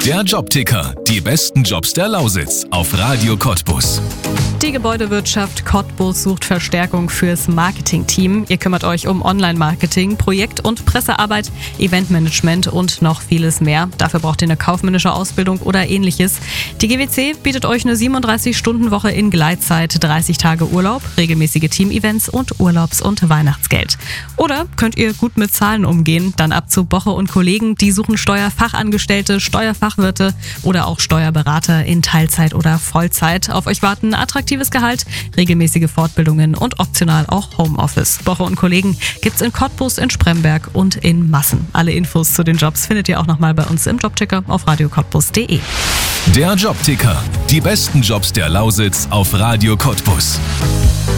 Der Jobticker, die besten Jobs der Lausitz auf Radio Cottbus. Die Gebäudewirtschaft Cottbus sucht Verstärkung fürs Marketing-Team. Ihr kümmert euch um Online-Marketing, Projekt- und Pressearbeit, Eventmanagement und noch vieles mehr. Dafür braucht ihr eine kaufmännische Ausbildung oder ähnliches. Die GWC bietet euch eine 37-Stunden-Woche in Gleitzeit, 30 Tage Urlaub, regelmäßige Team-Events und Urlaubs- und Weihnachtsgeld. Oder könnt ihr gut mit Zahlen umgehen? Dann ab zu Boche und Kollegen. Die suchen Steuerfachangestellte, Steuerfachwirte oder auch Steuerberater in Teilzeit oder Vollzeit. Auf euch warten attraktives Gehalt, regelmäßige Fortbildungen und optional auch Homeoffice. Boche und Kollegen gibt's in Cottbus, in Spremberg und in Massen. Alle Infos zu den Jobs findet ihr auch nochmal bei uns im Jobticker auf radiocottbus.de. Der Jobticker, die besten Jobs der Lausitz auf Radio Cottbus.